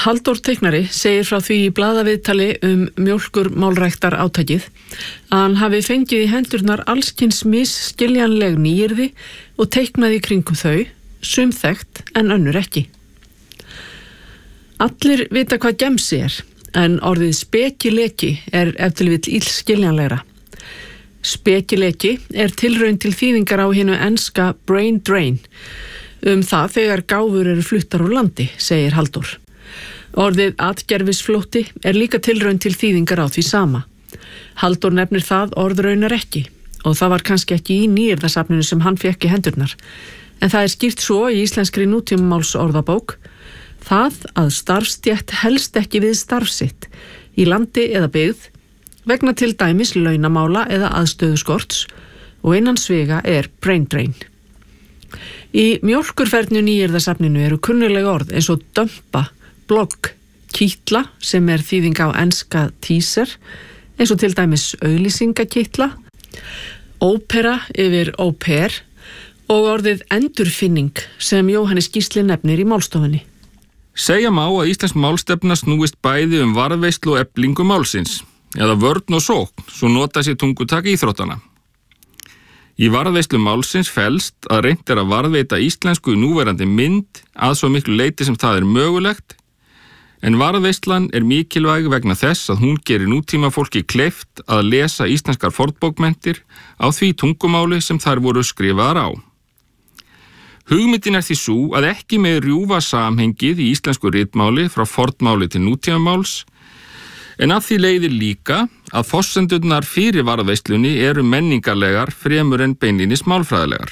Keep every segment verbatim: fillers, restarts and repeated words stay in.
Halldór teiknari segir frá því í blaðaviðtali um mjólkurmálræktar átakið að hann hafi fengið í hendurnar allskyns misskiljanleg nýyrði og teiknaði í kringum þau, sum þekkt en önnur ekki. Allir vita hvað gemsi er, en orðið spekileki er ef til vill illskiljanlegra. Spekileki er tilraun til þýðingar á hinu enska brain drain, um það þegar gáfur eru fluttar úr landi, segir Halldór. Orðið atgervisflótti er líka tilraun til þýðingar á því sama. Halldór nefnir það orð raunar ekki og það var kannski ekki í nýyrðasafninu sem hann fékk í hendurnar. En það er skýrt svo í íslenskri nútímamáls orðabók það að starfstétt helst ekki við starf sitt í landi eða byggð vegna til dæmis launamála eða aðstöðuskorts og innan sviga er brain drain. Í mjólkurfernu nýyrðasafninu eru kunnuleg orð eins og dömpa, blogg, kítla sem er þýðing á enska teaser eins og til dæmis auglýsingakítla, ópera yfir óper og orðið endurfinning sem Jóhannes Gísli nefnir í málstofunni. Segja má að íslensk málstefna snúist bæði um varðveislu og eflingu málsins, eða vörn og sókn, svo nota sér tungutak íþróttana. Í varðveislu málsins felst að reynt er að varðveita íslensku í núverandi mynd að svo miklu leyti sem það er mögulegt, en varðveislan er mikilvæg vegna þess að hún gerir nútíma fólki kleift að lesa íslenskar fornbókmenntir á því tungumáli sem þær voru skrifaðar á. Hugmyndin er því sú að ekki með rjúfa samhengið í íslensku ritmáli frá fornmáli til nútímamáls, en að því leiðir líka að forsendurnar fyrir varðveislunni eru menningarlegar fremur en beinlínis málfræðilegar.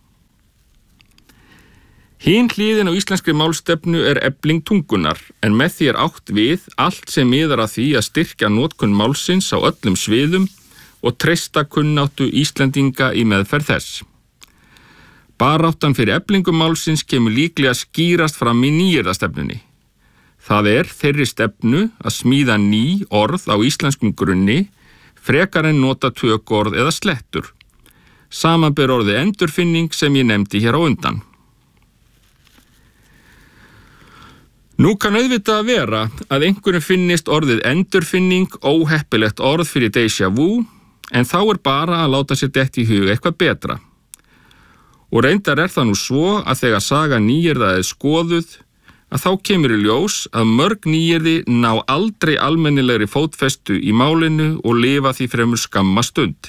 Hin hliðin á íslenskri málstefnu er efling tungunar, en með því er átt við allt sem miðar að því að styrkja notkun málsins á öllum sviðum og treysta kunnáttu Íslendinga í meðferð þess. Baráttan fyrir eflingu málsins kemur líklega skýrast fram í nýyrðastefnunni. Það er þeirri stefnu að smíða ný orð á íslenskum grunni frekar en nota tökuorð eða slettur. Samanber orðið endurfinning sem ég nefndi hér á undan. Nú kann auðvitað að vera að einhverjum finnist orðið endurfinning óheppilegt orð fyrir déjà vu, en þá er bara að láta sér detta í hug eitthvað betra. Og reyndar er það nú svo að þegar saga nýyrða er skoðuð, að þá kemur í ljós að mörg nýyrði ná aldrei almennilegri fótfestu í málinu og lifa því fremur skamma stund.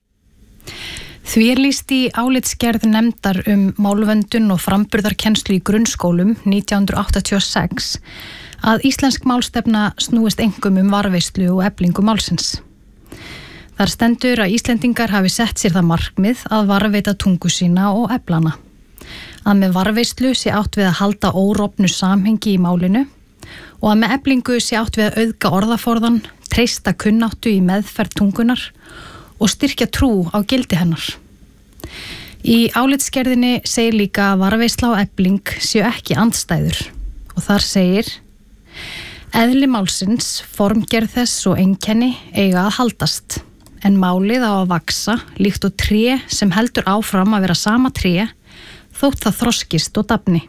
Því er lýst í álitsgerð nefndar um málvöndun og framburðarkennslu í grunnskólum nítján hundruð áttatíu og sex að íslensk málstefna snúist einkum um varðveislu og eflingu málsins. Þar stendur að Íslendingar hafi sett sér það markmið að varðveita tungu sína og eflana. Að með varðveislu sé átt við að halda órofnu samhengi í málinu og að með eflingu sé átt við að auðga orðaforðan, treysta kunnáttu í meðferð tungunar og styrkja trú á gildi hennar. Í álitsgerðinni segir líka að varðveisla og efling séu ekki andstæður og þar segir: eðli málsins, formgerð þess og einkenni eiga að haldast, en málið á að vaksa líkt og tré sem heldur áfram að vera sama tré þótt það þroskist og dafni.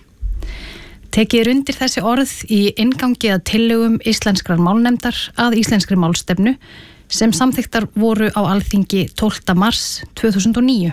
Tekið er undir þessi orð í inngangi að tillögum íslenskrar málnefndar að íslenskri málstefnu sem samþykktar voru á Alþingi tólfta mars tvö þúsund og níu.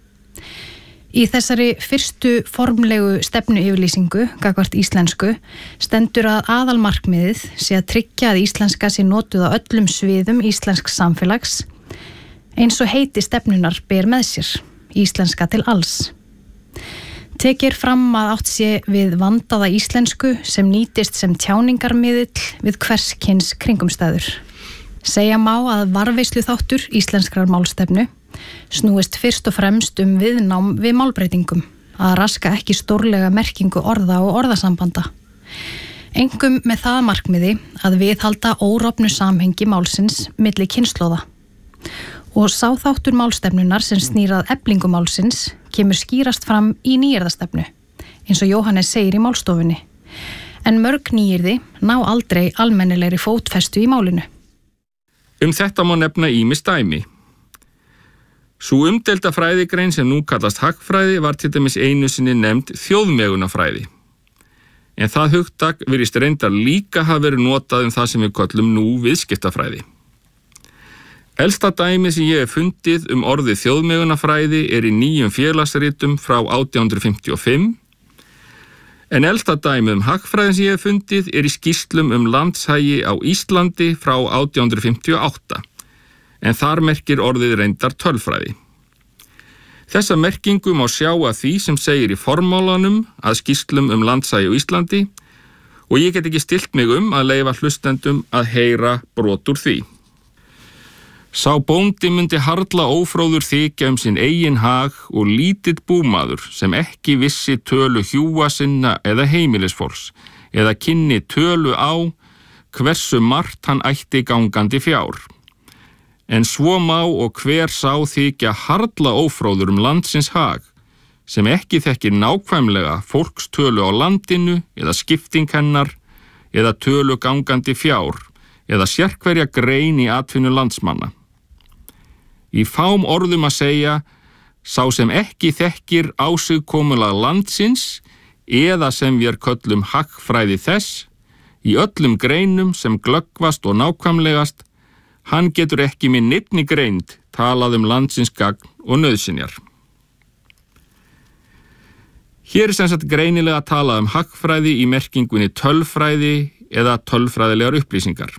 Í þessari fyrstu formlegu stefnuyfirlýsingu gagnvart íslensku stendur að aðalmarkmiðið sé að tryggja að íslenska sé notuð á öllum sviðum íslensks samfélags eins og heiti stefnunar ber með sér, íslenska til alls. Tekir fram að átt sé við vandaða íslensku sem nýtist sem tjáningarmiðill við hverskyns kringumstæður. Segja má að varðveislu þáttur íslenskrar málstefnu snúist fyrst og fremst um viðnám við málbreytingum, að raska ekki stórlega merkingu orða og orðasambanda. Engum með það markmiði að viðhalda órofnu samhengi málsins milli kynslóða. Og sá þáttur málstefnunar sem snýr að eflingu málsins kemur skýrast fram í nýyrðastefnu, eins og Jóhannes segir í málstofunni. En mörg nýyrði ná aldrei almennilegri fótfestu í málinu. Um þetta má nefna ýmis dæmi. Sú umdeilda fræðigrein sem nú kallast hagfræði var til dæmis einu sinni nefnd þjóðmegunafræði. en það hugtak virðist reyndar líka hafa verið notað um það sem við köllum nú viðskiptafræði. Elsta dæmi sem ég hef fundið um orðið þjóðmegunarfræði er í nýjum félagsritum frá átján hundruð fimmtíu og fimm, en elsta dæmi um hagfræðin sem ég hef fundið er í skýrslum um landshagi á Íslandi frá átján hundruð fimmtíu og átta, en þar merkir orðið reyndar tölfræði. Þessa merkingu má sjá að því sem segir í formálanum að skýrslum um landshagi á Íslandi og ég get ekki stillt mig um að leyfa hlustendum að heyra brot úr því. Sá bóndi myndi harla ófróður þykja um sinn eigin hag og lítill búmaður sem ekki vissi tölu hjúa sinna eða heimilisfólks eða kynni tölu á hversu margt hann ætti gangandi fjár. En svo má og hver sá þykja harla ófróður um landsins hag, sem ekki þekkir nákvæmlega fólkstölu á landinu eða skipting hennar, eða tölu gangandi fjár, eða sérhverja grein í atvinnu landsmanna. Í fám orðum að segja, sá sem ekki þekkir ásigkomulag landsins, eða sem við köllum hagfræði þess, í öllum greinum sem glöggvast og nákvæmlegast, hann getur ekki með neinni greind talað um landsins gagn og nauðsynjar. Hér er sem sagt greinilega að tala um hagfræði í merkingunni tölfræði eða tölfræðilegar upplýsingar.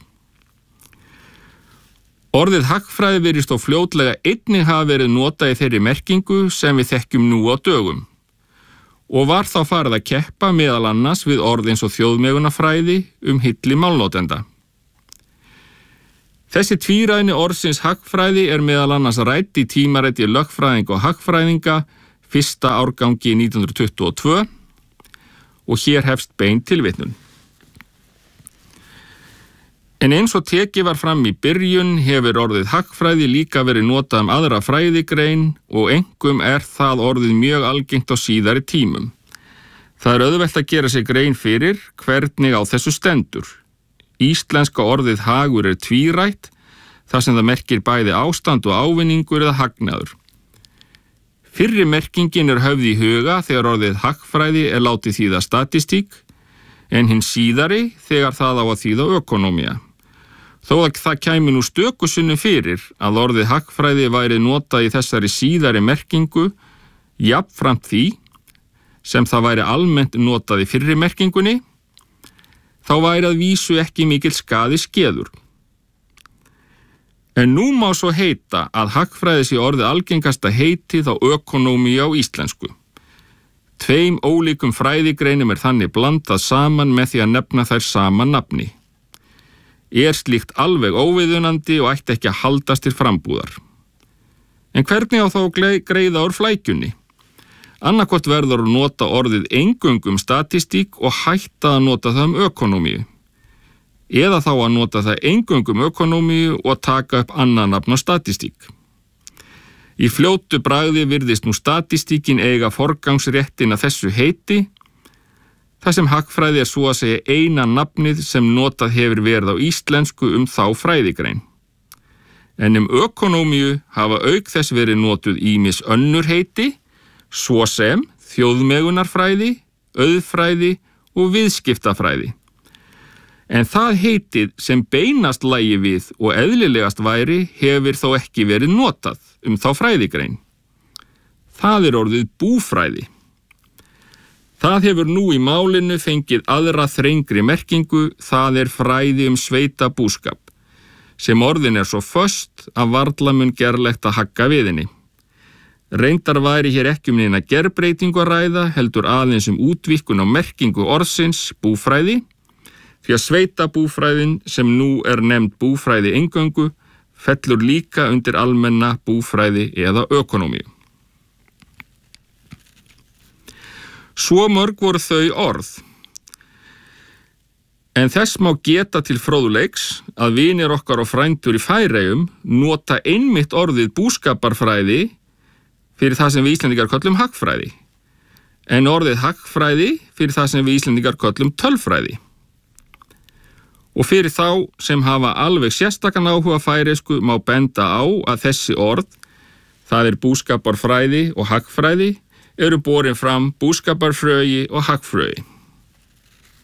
Orðið hagfræði virðist þó fljótlega einnig hafa verið notað í þeirri merkingu sem við þekkjum nú á dögum og var þá farið að keppa meðal annars við orð eins og þjóðmegunarfræði um hilli málnotenda. Þessi tvíræðni orðsins hagfræði er meðal annars rædd í tímariti lögfræðinga og hagfræðinga fyrsta árgangi nítján hundruð tuttugu og tvö og hér hefst bein tilvitnun. En eins og tekið var fram í byrjun hefur orðið hagfræði líka verið notað um aðra fræðigrein og einkum er það orðið mjög algengt á síðari tímum. Það er auðvelt að gera sig grein fyrir hvernig á þessu stendur. Íslenska orðið hagur er tvírætt, þar sem það merkir bæði ástand og ávinningur eða hagnaður. Fyrri merkingin er höfð í huga þegar orðið hagfræði er látið þýða statistík, en hinn síðari þegar það á að þýða ökonómía. Þó að það kæmi nú stöku sinnum fyrir að orðið hagfræði væri notað í þessari síðari merkingu, jafnframt því sem það væri almennt notað í fyrri merkingunni, þá væri að vísu ekki mikill skaði skeður. En nú má svo heita að hagfræði sé orðið algengasta heitið á ökonómíu á íslensku. Tveim ólíkum fræðigreinum er þannig blandað saman með því að nefna þær sama nafni. Er slíkt alveg óviðunandi og ætti ekki að haldast til frambúðar. En hvernig á þá að greiða úr flækjunni? Annarkvort verður að nota orðið eingöngu um statistík og hætta að nota það um ökonómíu. Eða þá að nota það eingöngu um ökonómíu og taka upp annað nafn á statistík. Í fljótu bragði virðist nú statistíkin eiga forgangsréttin að þessu heiti, þar sem hagfræði er svo að segja eina nafnið sem notað hefur verið á íslensku um þá fræðigrein. En um ökonómíu hafa auk þess verið notuð ýmis önnur heiti, svo sem þjóðmegunarfræði, auðfræði og viðskiptafræði. En það heitið sem beinast lægi við og eðlilegast væri hefur þó ekki verið notað um þá fræðigrein. Það er orðið búfræði. Það hefur nú í málinu fengið aðra þrengri merkingu, það er fræði um sveitabúskap, sem orðin er svo föst að varla mun gerlegt að hagga við henni. Reyndar væri hér ekki um neina gerbreytingu að ræða, heldur aðeins um útvíkkun á merkingu orðsins búfræði, því að sveitabúfræðin sem nú er nefnd búfræði eingöngu fellur líka undir almenna búfræði eða ökonómíu. Svo mörg voru þau orð. En þess má geta til fróðleiks að vinir okkar og frændur í Færeyjum nota einmitt orðið búskaparfræði fyrir það sem við Íslendingar köllum hagfræði, en orðið hagfræði fyrir það sem við Íslendingar köllum tölfræði. Og fyrir þá sem hafa alveg sérstakan áhuga færeysku má benda á að þessi orð, það er búskaparfræði og hagfræði, eru borin fram búskaparfröyi og hagfröyi.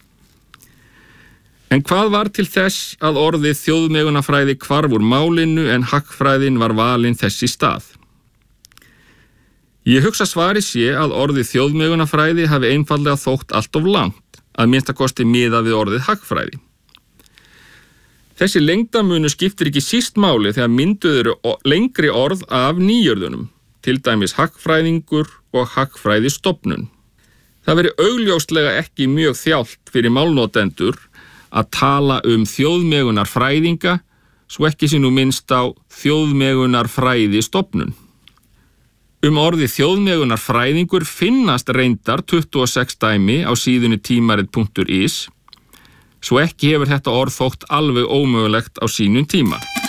En hvað var til þess að orðið þjóðmegunarfræði hvarf úr málinu en hagfræðin var valin þess í stað? Ég hugsa svari sé að orðið þjóðmegunarfræði hafi einfaldlega þótt allt of langt, að minnsta kosti miðað við orðið hagfræði. Þessi lengdarmunur skiptir ekki síst máli þegar mynduð eru lengri orð af nýjörðunum, til dæmis hagfræðingur og hagfræðistofnun. Það veri augljóslega ekki mjög þjált fyrir málnotendur að tala um þjóðmegunarfræðinga, svo ekki sé nú minnst á þjóðmegunarfræðistofnun. Um orðið þjóðmegunarfræðingur finnast reyndar tuttugu og sex dæmi á síðunni tímarit punktur is, svo ekki hefur þetta orð þótt alveg ómögulegt á sínum tíma.